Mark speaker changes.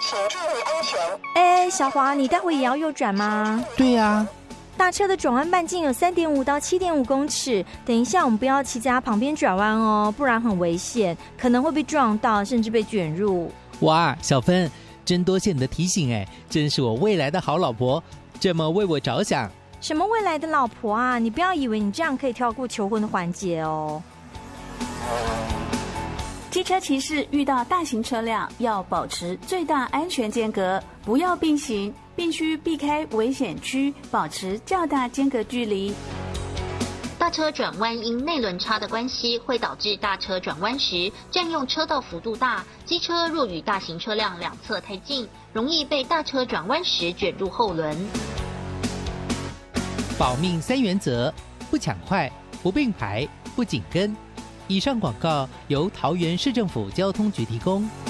Speaker 1: 请注意安全。
Speaker 2: 哎，小华，你待会也要右转吗？
Speaker 3: 对呀。
Speaker 2: 大车的转弯半径有3.5到7.5公尺，等一下我们不要骑在旁边转弯哦，不然很危险，可能会被撞到，甚至被卷入。
Speaker 3: 哇，小芬，真多谢你的提醒哎，真是我未来的好老婆，这么为我着想。
Speaker 2: 什么未来的老婆啊？你不要以为你这样可以跳过求婚的环节哦。
Speaker 4: 机车骑士遇到大型车辆要保持最大安全间隔，不要并行，必须避开危险区，保持较大间隔距离。
Speaker 5: 大车转弯因内轮差的关系，会导致大车转弯时占用车道幅度大，机车若与大型车辆两侧太近，容易被大车转弯时卷入后轮。
Speaker 3: 保命3原则：不抢快，不并排，不紧跟。以上广告由桃园市政府交通局提供。